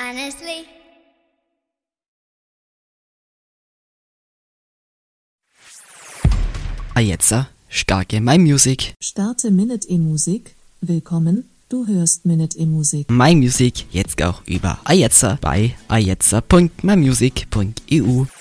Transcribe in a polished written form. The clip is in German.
honestly. Jetzt starke My Music. Starte Minute E-Musik. Willkommen, du hörst Minute E-Musik. My Music jetzt auch über Ajetzer bei ajetzer.mymusic.eu.